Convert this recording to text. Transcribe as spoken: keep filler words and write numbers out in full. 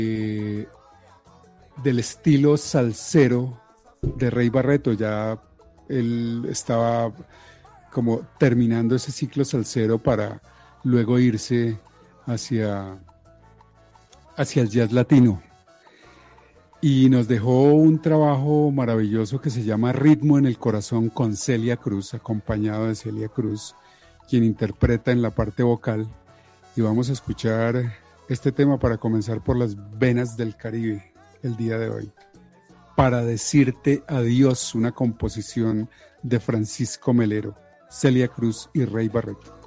eh, del estilo salsero de Rey Barreto. Ya él estaba como terminando ese ciclo salsero para luego irse hacia, hacia el jazz latino. Y nos dejó un trabajo maravilloso que se llama Ritmo en el Corazón con Celia Cruz, acompañado de Celia Cruz, quien interpreta en la parte vocal. Y vamos a escuchar este tema para comenzar por las venas del Caribe el día de hoy. Para decirte adiós, una composición de Francisco Melero, Celia Cruz y Rey Barreto.